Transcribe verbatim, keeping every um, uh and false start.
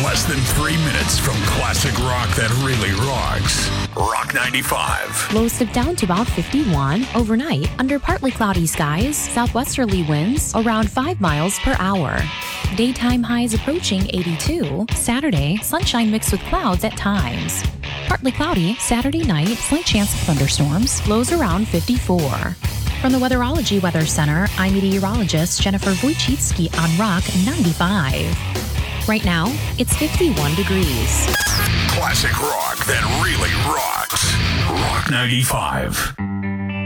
less than three minutes from classic rock that really rocks. Rock ninety-five. Lows dip down to about fifty-one. Overnight, under partly cloudy skies, southwesterly winds around five miles per hour. Daytime highs approaching eighty-two. Saturday, sunshine mixed with clouds at times. Partly cloudy, Saturday night, slight chance of thunderstorms, lows around fifty-four. From the Weatherology Weather Center, I'm meteorologist Jennifer Wojcicki on Rock ninety-five. Right now, it's fifty-one degrees. Classic rock that really rocks. Rock ninety-five.